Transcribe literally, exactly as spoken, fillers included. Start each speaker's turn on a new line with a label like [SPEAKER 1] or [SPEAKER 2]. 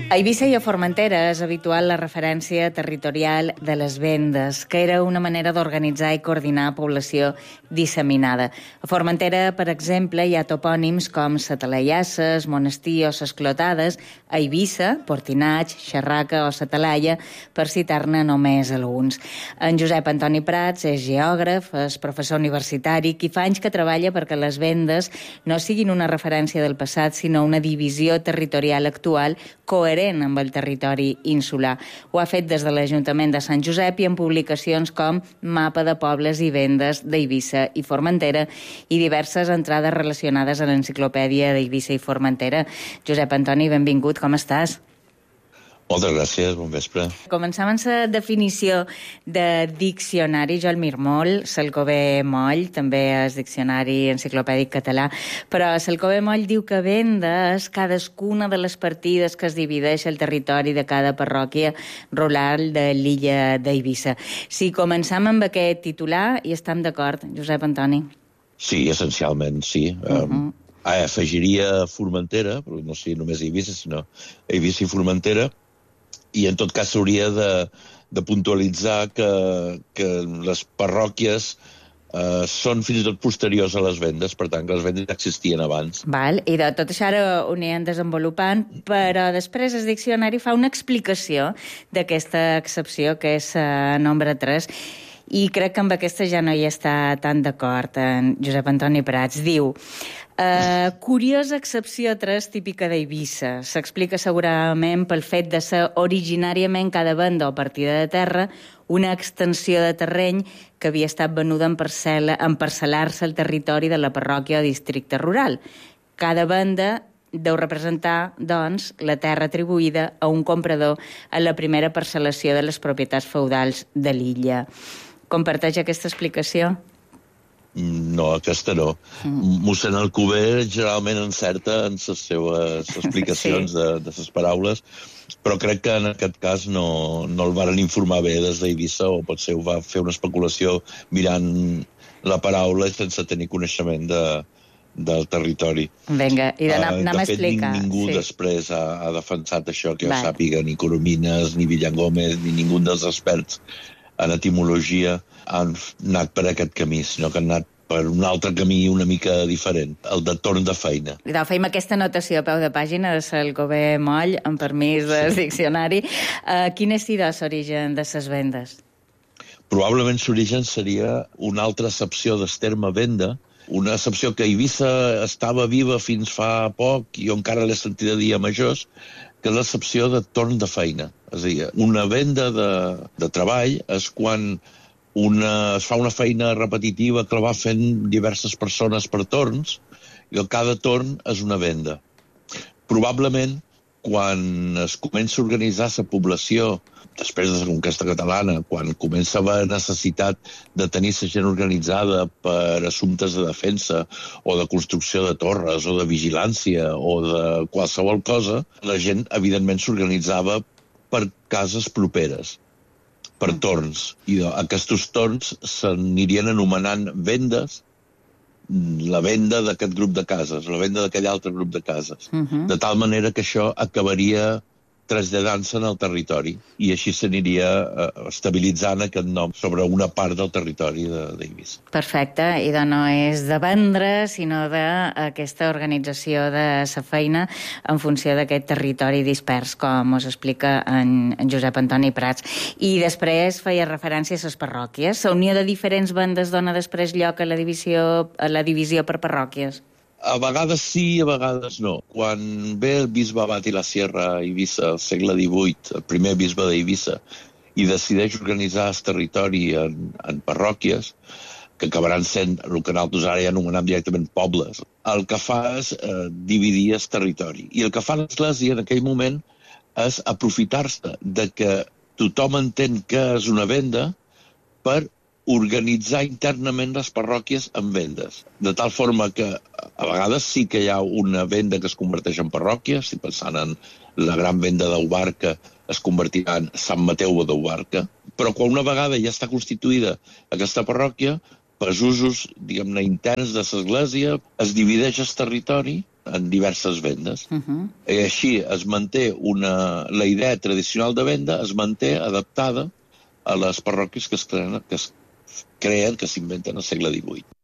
[SPEAKER 1] A Eivissa i a Formentera és habitual la referència territorial de les vendes, que era una manera d'organitzar i coordinar població disseminada. A Formentera, per exemple, hi ha topònims com Satalayasses, Monestir o Ses Clotades, a Eivissa, Portinaig, Xerraca o Satalaia, per citar-ne només alguns. En Josep Antoni Prats és geògraf, és professor universitari, qui fa anys que treballa perquè les vendes no siguin una referència del passat, sinó una divisió territorial actual coherent amb el territori insular. Ho ha fet des de l'Ajuntament de Sant Josep i en publicacions com Mapa de Pobles i Vendes d'Eivissa i Formentera i diverses entrades relacionades a l'enciclopèdia d'Eivissa i Formentera. Josep Antoni, benvingut, com estàs?
[SPEAKER 2] Moltes gràcies, bon vespre.
[SPEAKER 1] Començam amb la definició de diccionari. Jo el mir molt, Salcové Moll, també és diccionari enciclopèdic català, però Salcové Moll diu que venda és cadascuna de les partides que es divideix el territori de cada parròquia rural de l'illa d'Eivissa. Si començam amb aquest titular, hi estem d'acord, Josep Antoni?
[SPEAKER 2] Sí, essencialment, sí. Uh-huh. Um, afegiria Formentera, però no sé només Eivissa, sinó Eivissa i Formentera, i en tot cas s'hauria de, de puntualitzar que, que les parròquies eh, són fins i tot posteriors a les vendes, per tant que les vendes existien abans.
[SPEAKER 1] Val, i de tot això ara ho anirem desenvolupant, però després el diccionari fa una explicació d'aquesta excepció, que és uh, nombre tres, i crec que amb aquesta ja no hi està tan d'acord en Josep Antoni Prats. Diu, uh, curiosa excepció tres típica d'Eivissa. S'explica segurament pel fet de ser originàriament cada banda o partida de terra una extensió de terreny que havia estat venuda en, parcel·la, en parcel·lar-se el territori de la parròquia o districte rural. Cada banda deu representar, doncs, la terra atribuïda a un comprador en la primera parcel·lació de les propietats feudals de l'illa. Comparteix aquesta explicació?
[SPEAKER 2] No, aquesta no. Mm. Mossèn Alcover generalment encerta en les seves explicacions sí. de, de les paraules, però crec que en aquest cas no, no el varen informar bé des d'Eivissa, o potser ho va fer una especulació mirant la paraula sense tenir coneixement de, del territori.
[SPEAKER 1] Vinga, i d'anar
[SPEAKER 2] uh,
[SPEAKER 1] a explicar.
[SPEAKER 2] De fet, ningú
[SPEAKER 1] sí.
[SPEAKER 2] després ha, ha defensat això, que jo sàpiga, ni Coromines, ni Villangómez, ni ningú dels experts en etimologia han anat per aquest camí, sinó que han anat per un altre camí una mica diferent, el de torn de feina.
[SPEAKER 1] I doncs feim aquesta anotació a peu de pàgina de Salcové Moll, amb permís del sí. diccionari. Uh, quin és idò l'origen de les vendes?
[SPEAKER 2] Probablement l'origen seria una altra accepció del terme venda, una accepció que a Eivissa estava viva fins fa poc, i jo encara l'he sentit a dir a majors, que és l'accepció de torn de feina. És a dir, una venda de, de treball és quan una, es fa una feina repetitiva que la va fent diverses persones per torns, i cada torn és una venda. Probablement, quan es comença a organitzar la població, després de la conquesta catalana, quan comença a haver necessitat de tenir la gent organitzada per assumptes de defensa o de construcció de torres o de vigilància o de qualsevol cosa, la gent evidentment s'organitzava per cases properes, per torns. I aquests torns s'anirien anomenant vendes, la venda d'aquest grup de cases, la venda d'aquell altre grup de cases. Uh-huh. De tal manera que això acabaria traslladant-se en el territori, i així s'aniria uh, estabilitzant aquest nom sobre una part del territori d'Eivissa.
[SPEAKER 1] Perfecte, i de no és de vendre, sinó d'aquesta organització de la feina en funció d'aquest territori dispers, com us explica en, en Josep Antoni Prats. I després feia referència a les parròquies. La unió de diferents bandes dona després lloc a la divisió, a la divisió per parròquies?
[SPEAKER 2] A vegades sí, a vegades no. Quan ve el bisbe Abat i la Sierra a Eivissa, al segle divuit, el primer bisbe d'Eivissa, i decideix organitzar el territori en, en parròquies, que acabaran sent el que nosaltres ara ja anomenem directament pobles, el que fa és eh, dividir el territori. I el que fa l'Església en aquell moment és aprofitar-se de que tothom entén que és una venda per organitzar internament les parròquies en vendes. De tal forma que a vegades sí que hi ha una venda que es converteix en parròquia, si pensant en la gran venda d'Ubarca es convertirà en Sant Mateu d'Ubarca, però quan una vegada ja està constituïda aquesta parròquia, per usos, diguem-ne, interns de l'Església, es divideix el territori en diverses vendes.
[SPEAKER 1] Uh -huh.
[SPEAKER 2] I així es manté una... la idea tradicional de venda es manté adaptada a les parròquies que es creen, que es creen, que s'inventen al segle divuit.